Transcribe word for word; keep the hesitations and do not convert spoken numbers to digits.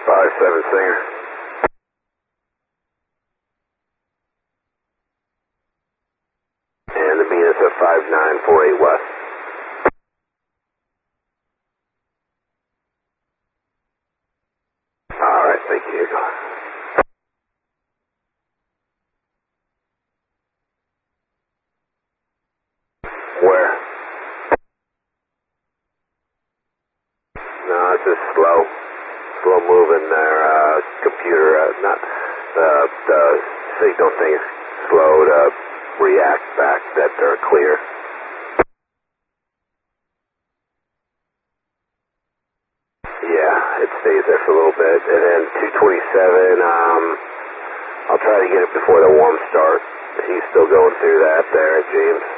five seven Singer. And the Venus at five nine four eight West. Alright, thank you. Where? No, it's just slow. Slow moving their uh, computer, uh, not the, the signal thing is slow to react back that they're clear. Yeah, it stays there for a little bit. And then two twenty-seven, um, I'll try to get it before the warm start. He's still going through that there, James.